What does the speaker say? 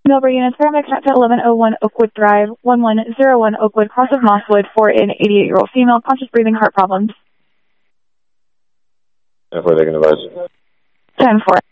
Millbury units, paramedics at 1101 Oakwood Drive, 1101 Oakwood, cross of Mosswood, for an 88-year-old female, conscious breathing, heart problems. 10-4, they can advise. 10-4.